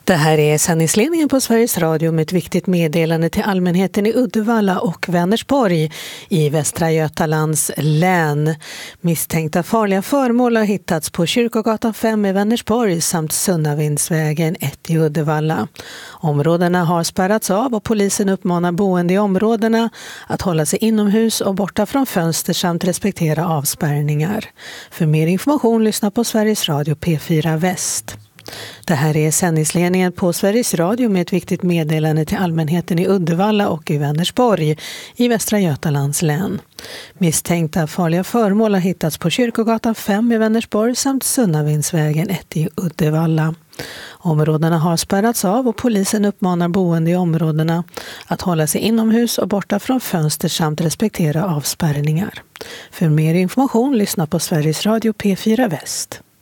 Det här är sändningsledningen på Sveriges Radio med ett viktigt meddelande till allmänheten i Uddevalla och Vänersborg i Västra Götalands län. Misstänkta farliga föremål har hittats på Kyrkogatan 5 i Vänersborg samt Sunnavindsvägen 1 i Uddevalla. Områdena har spärrats av och polisen uppmanar boende i områdena att hålla sig inomhus och borta från fönster samt respektera avspärrningar. För mer information lyssna på Sveriges Radio P4 Väst. Det här är sändningsledningen på Sveriges Radio med ett viktigt meddelande till allmänheten i Uddevalla och i Vänersborg i Västra Götalands län. Misstänkta farliga föremål har hittats på Kyrkogatan 5 i Vänersborg samt Sunnavindsvägen 1 i Uddevalla. Områdena har spärrats av och polisen uppmanar boende i områdena att hålla sig inomhus och borta från fönster samt respektera avspärrningar. För mer information lyssna på Sveriges Radio P4 Väst.